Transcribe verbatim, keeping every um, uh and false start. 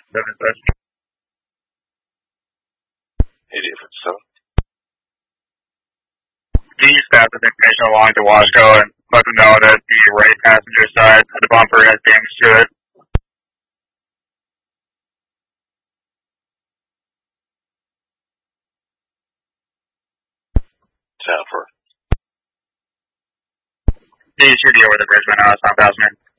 eighty foot seven. Please pass this information along to Washco and let them know that the right passenger side of the bumper has damage to it. ten four. These should be over the bridge right now, it's not passenger.